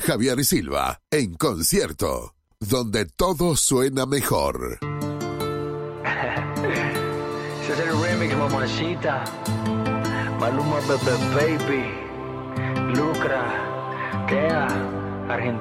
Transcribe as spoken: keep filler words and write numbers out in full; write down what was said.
Javier y Silva, en concierto, donde todo suena mejor. Ese es el remix, mamacita. Maluma, Bebe Baby, Lucra, Kea, Argentina.